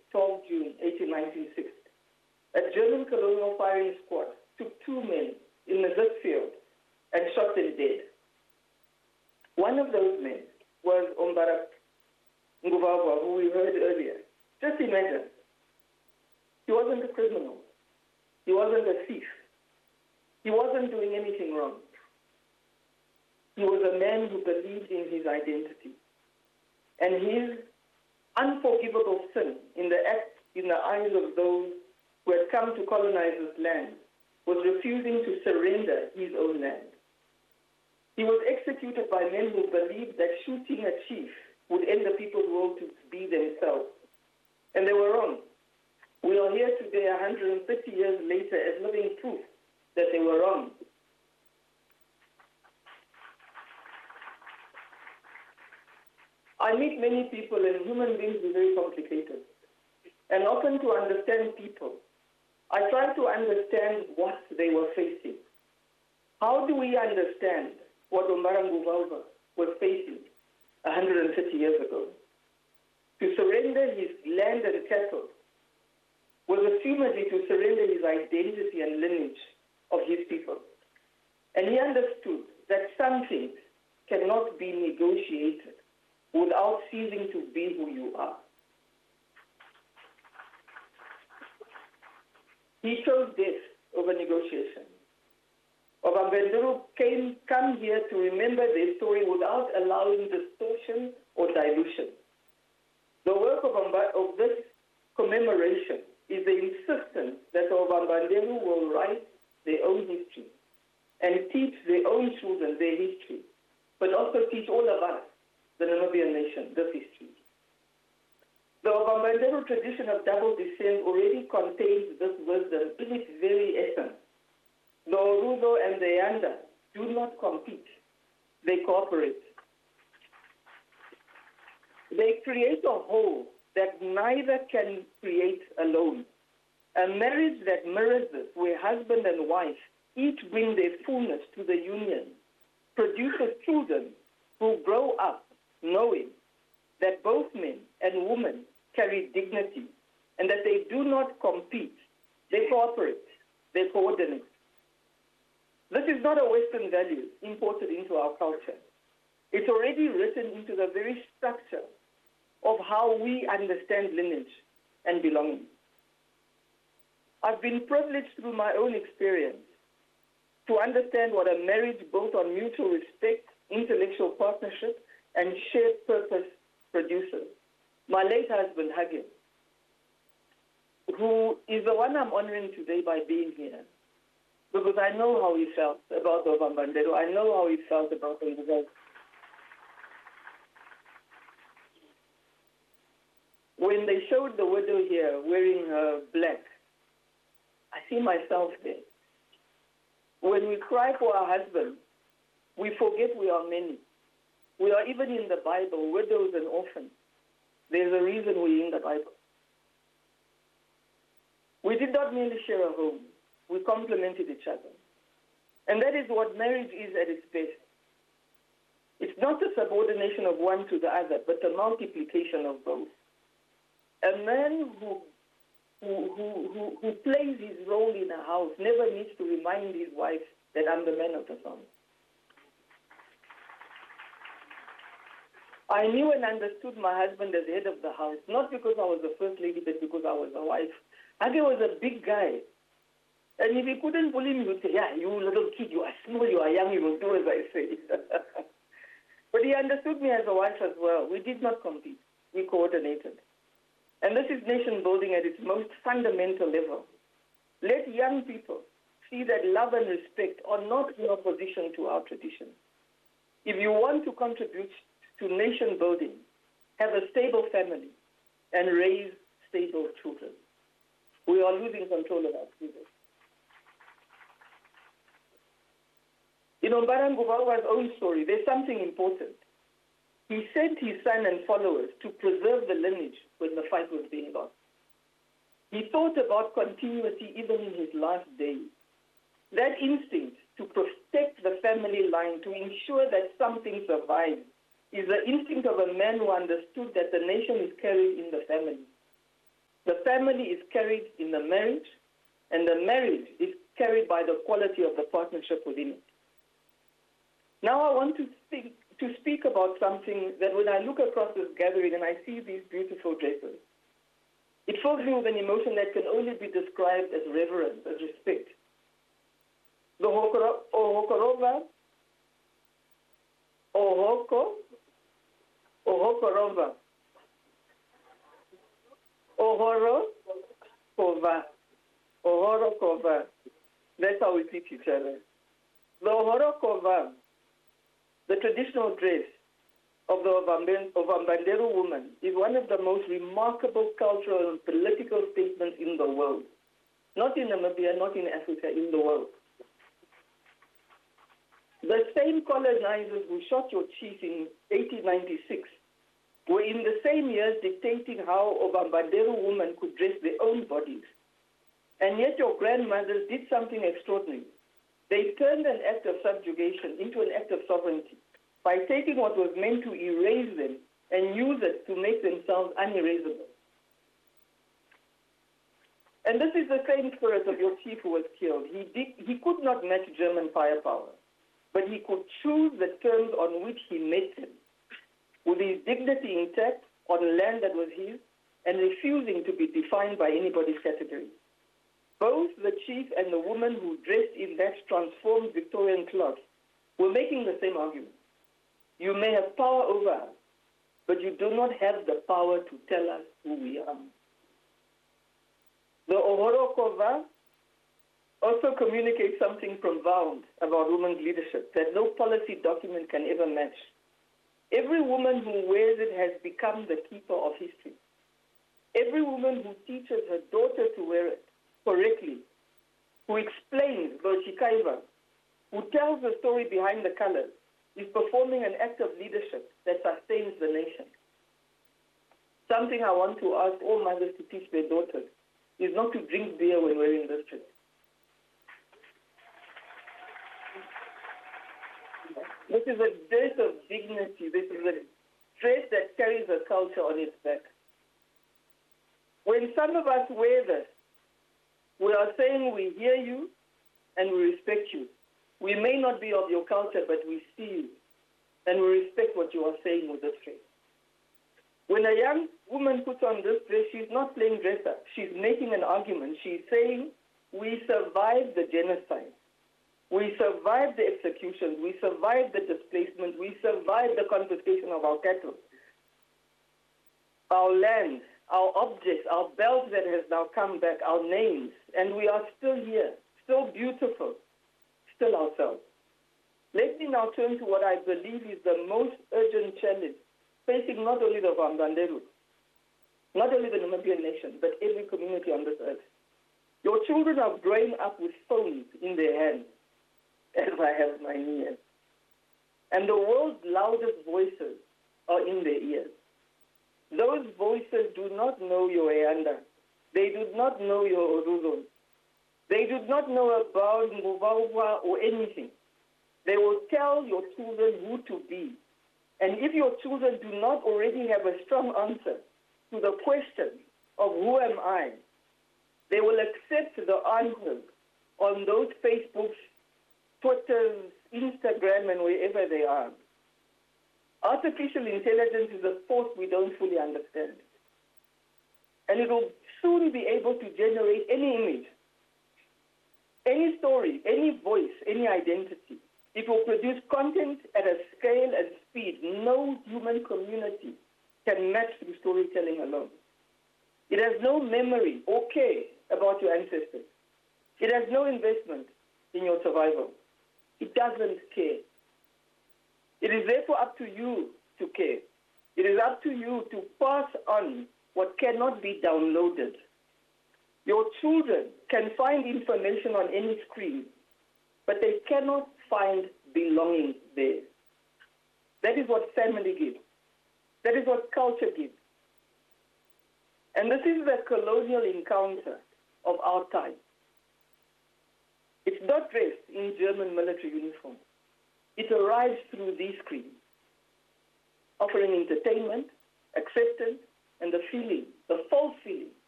12 June 1896, a German colonial firing squad took 2 men in the field and shot them dead. One of those men was Ombara Ngubava, who we heard earlier. Just imagine, he wasn't a criminal. He wasn't a thief. He wasn't doing anything wrong. He was a man who believed in his identity. And his unforgivable sin in the eyes of those who had come to colonize this land was refusing to surrender his own land. He was executed by men who believed that shooting a chief would end the people's will to be themselves. And they were wrong. We are here today, 130 years later, as living proof that they were wrong. I meet many people, and human beings are very complicated. And often to understand people, I try to understand what they were facing. How do we understand what Ombara Ngubava was facing 130 years ago? To surrender his land and cattle was assumedly to surrender his identity and lineage of his people. And he understood that some things cannot be negotiated without ceasing to be who you are. He chose death over negotiation. Ovambanderu come here to remember their story without allowing distortion or dilution. The work of this commemoration is the insistence that Ovambanderu will write their own history and teach their own children their history, but also teach all of us, the Namibian nation, this history. The Ovambanderu tradition of double descent already contains this wisdom in its very essence. The Orudo and the Yanda do not compete, they cooperate. They create a whole that neither can create alone. A marriage that mirrors this, where husband and wife each bring their fullness to the union, produces children who grow up knowing that both men and women carry dignity and that they do not compete, they cooperate, they coordinate. This is not a Western value imported into our culture. It's already written into the very structure of how we understand lineage and belonging. I've been privileged through my own experience to understand what a marriage built on mutual respect, intellectual partnership, and shared purpose produces. My late husband, Hagin, who is the one I'm honoring today by being here, because I know how he felt about Ovambanderu. I know how he felt about Ngubava. When they showed the widow here wearing her black, I see myself there. When we cry for our husband, we forget we are many. We are even in the Bible, widows and orphans. There's a reason we're in the Bible. We did not merely share a home. We complemented each other. And that is what marriage is at its best. It's not the subordination of one to the other, but the multiplication of both. A man who plays his role in a house never needs to remind his wife that I'm the man of the house. I knew and understood my husband as head of the house, not because I was the first lady, but because I was a wife. Age was a big guy. And if he couldn't bully me, he would say, yeah, you little kid, you are small, you are young, you will do as I say. But he understood me as a wife as well. We did not compete. We coordinated. And this is nation building at its most fundamental level. Let young people see that love and respect are not in opposition to our tradition. If you want to contribute to nation building, have a stable family, and raise stable children. We are losing control of our children. In Ombara Ngubava's own story, there's something important. He sent his son and followers to preserve the lineage when the fight was being lost. He thought about continuity even in his last days. That instinct to protect the family line, to ensure that something survives, is the instinct of a man who understood that the nation is carried in the family. family is carried in the marriage, and the marriage is carried by the quality of the partnership within it. Now I want to speak about something that when I look across this gathering and I see these beautiful dresses, it fills me with an emotion that can only be described as reverence, as respect. The Ohokorova, Ohokorova, Ohorokova. That's how we teach each other. The Ohorokova, the traditional dress of the Ovambanderu woman, is one of the most remarkable cultural and political statements in the world. Not in Namibia, not in Africa, in the world. The same colonizers who shot your chief in 1896 were in the same years dictating how Ovambanderu women could dress their own bodies. And yet your grandmothers did something extraordinary. They turned an act of subjugation into an act of sovereignty by taking what was meant to erase them and use it to make themselves unerasable. And this is the same spirit of your chief who was killed. He could not match German firepower, but he could choose the terms on which he met him, with his dignity intact on land that was his and refusing to be defined by anybody's category. Both the chief and the woman who dressed in that transformed Victorian cloth were making the same argument. You may have power over us, but you do not have the power to tell us who we are. The Ohorokova also communicates something profound about women's leadership that no policy document can ever match. Every woman who wears it has become the keeper of history. Every woman who teaches her daughter to wear it correctly, who explains the Shikaiva, who tells the story behind the colors, is performing an act of leadership that sustains the nation. Something I want to ask all mothers to teach their daughters is not to drink beer when wearing this dress. This is a dress of dignity. This is a dress that carries a culture on its back. When some of us wear this, we are saying we hear you and we respect you. We may not be of your culture, but we see you and we respect what you are saying with this dress. When a young woman puts on this dress, she's not playing dress up. She's making an argument. She's saying, we survived the genocide. We survived the executions. We survived the displacement. We survived the confiscation of our cattle, our land, our objects, our belt that has now come back, our names, and we are still here, still beautiful, still ourselves. Let me now turn to what I believe is the most urgent challenge facing not only the Ovambanderu, not only the Namibian nation, but every community on this earth. Your children are growing up with phones in their hands, as I have mine here. And the world's loudest voices are in their ears. Those voices do not know your Eanda. They do not know your Oruzon. They do not know about Nguvawa or anything. They will tell your children who to be. And if your children do not already have a strong answer to the question of who am I, they will accept the answers on those Facebooks, Twitters, Instagram, and wherever they are. Artificial intelligence is a force we don't fully understand. And it will soon be able to generate any image, any story, any voice, any identity. It will produce content at a scale and speed no human community can match through storytelling alone. It has no memory or care about your ancestors. It has no investment in your survival. It doesn't care. It is therefore up to you to care. It is up to you to pass on what cannot be downloaded. Your children can find information on any screen, but they cannot find belonging there. That is what family gives. That is what culture gives. And this is the colonial encounter of our time. It's not dressed in German military uniform. It arrives through these screens, offering entertainment, acceptance, and the feeling, the false feeling,